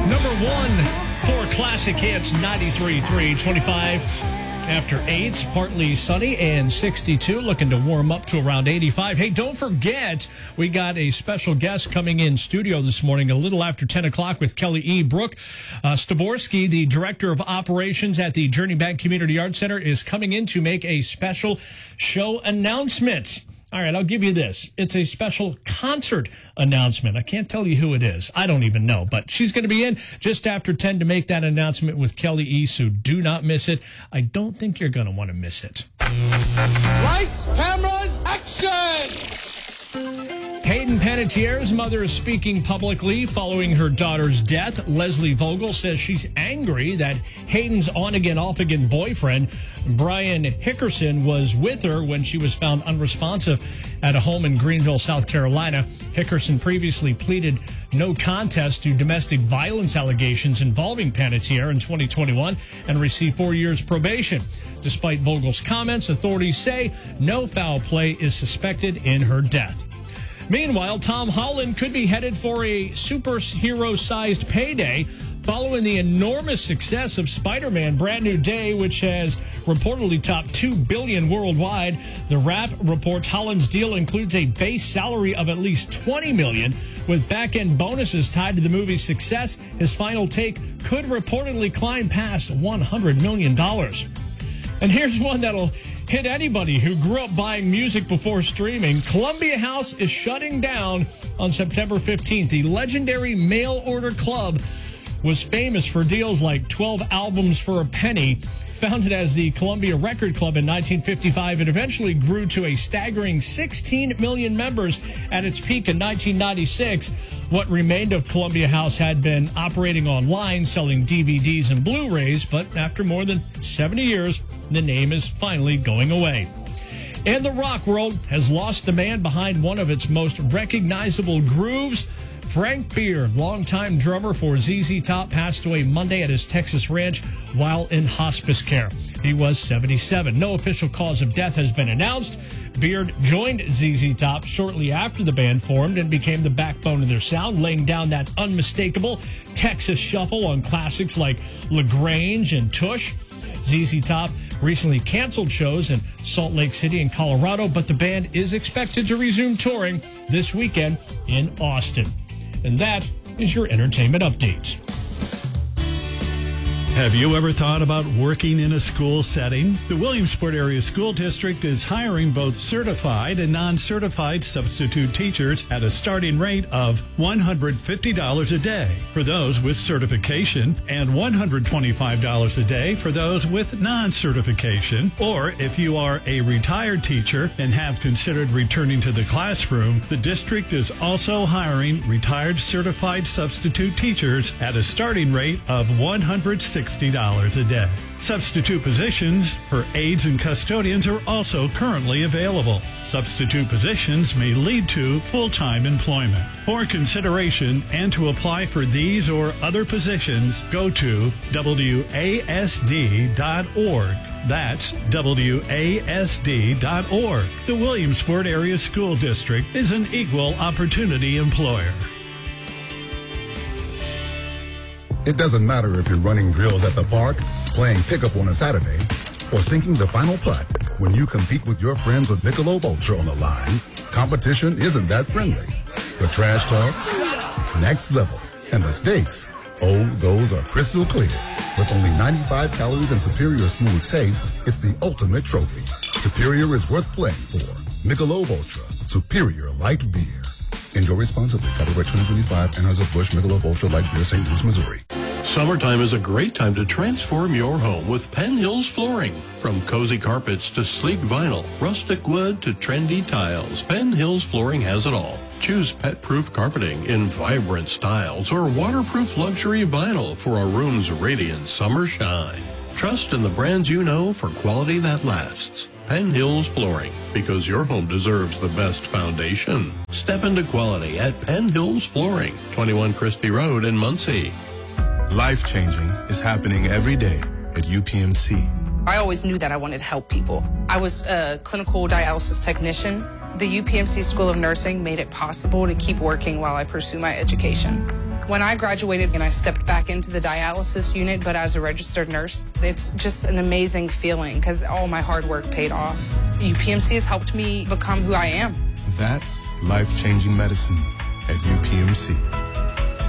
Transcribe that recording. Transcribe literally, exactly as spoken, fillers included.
Number one for Classic Hits ninety-three point three, twenty-five after eight, partly sunny and sixty-two, looking to warm up to around eighty-five. Hey, don't forget, we got a special guest coming in studio this morning a little after ten o'clock with Kelly E. Brooke. Uh, Staborski, the Director of Operations at the Journey Bank Community Arts Center, is coming in to make a special show announcement. All right, I'll give you this. It's a special concert announcement. I can't tell you who it is. I don't even know, but she's going to be in just after ten to make that announcement with Kelly E., so do not miss it. I don't think you're going to want to miss it. Lights, cameras, action! Hayden Panettiere's mother is speaking publicly following her daughter's death. Leslie Vogel says she's angry that Hayden's on-again, off-again boyfriend, Brian Hickerson, was with her when she was found unresponsive at a home in Greenville, South Carolina. Hickerson previously pleaded no contest to domestic violence allegations involving Panettiere in twenty twenty-one and received four years probation. Despite Vogel's comments, authorities say no foul play is suspected in her death. Meanwhile, Tom Holland could be headed for a superhero-sized payday following the enormous success of Spider-Man Brand New Day, which has reportedly topped two billion dollars worldwide. The Wrap reports Holland's deal includes a base salary of at least twenty million dollars, with back-end bonuses tied to the movie's success. His final take could reportedly climb past one hundred million dollars. And here's one that'll hit anybody who grew up buying music before streaming. Columbia House is shutting down on September fifteenth. The legendary mail-order club was famous for deals like twelve albums for a penny. Founded as the Columbia Record Club in nineteen fifty-five, it eventually grew to a staggering sixteen million members at its peak in nineteen ninety-six. What remained of Columbia House had been operating online, selling D V Ds and Blu-rays, but after more than seventy years, the name is finally going away. And the rock world has lost the man behind one of its most recognizable grooves. Frank Beard, longtime drummer for Z Z Top, passed away Monday at his Texas ranch while in hospice care. He was seventy-seven. No official cause of death has been announced. Beard joined Z Z Top shortly after the band formed and became the backbone of their sound, laying down that unmistakable Texas shuffle on classics like LaGrange and Tush. Z Z Top recently canceled shows in Salt Lake City and Colorado, but the band is expected to resume touring this weekend in Austin. And that is your entertainment update. Have you ever thought about working in a school setting? The Williamsport Area School District is hiring both certified and non-certified substitute teachers at a starting rate of one hundred fifty dollars a day for those with certification and one hundred twenty-five dollars a day for those with non-certification. Or if you are a retired teacher and have considered returning to the classroom, the district is also hiring retired certified substitute teachers at a starting rate of one hundred sixty dollars a day. Substitute positions for aides and custodians are also currently available. Substitute positions may lead to full-time employment. For consideration and to apply for these or other positions, go to W A S D dot org. That's W A S D dot org. The Williamsport Area School District is an equal opportunity employer. It doesn't matter if you're running drills at the park, playing pickup on a Saturday, or sinking the final putt. When you compete with your friends with Michelob Ultra on the line, competition isn't that friendly. The trash talk, next level, and the stakes, oh, those are crystal clear. With only ninety-five calories and superior smooth taste, it's the ultimate trophy. Superior is worth playing for. Michelob Ultra, superior light beer. Enjoy responsibly. Copyright twenty twenty-five, Anheuser-Busch Michelob Ultra Light Beer, Saint Louis, Missouri. Summertime is a great time to transform your home with Penn Hills Flooring. From cozy carpets to sleek vinyl, rustic wood to trendy tiles, Penn Hills Flooring has it all. Choose pet-proof carpeting in vibrant styles or waterproof luxury vinyl for a room's radiant summer shine. Trust in the brands you know for quality that lasts. Penn Hills Flooring, because your home deserves the best foundation. Step into quality at Penn Hills Flooring, twenty-one Christie Road in Muncie. Life-changing is happening every day at U P M C. I always knew that I wanted to help people. I was a clinical dialysis technician. The U P M C School of Nursing made it possible to keep working while I pursue my education. When I graduated and I stepped back into the dialysis unit, but as a registered nurse, it's just an amazing feeling because all my hard work paid off. U P M C has helped me become who I am. That's life-changing medicine at U P M C.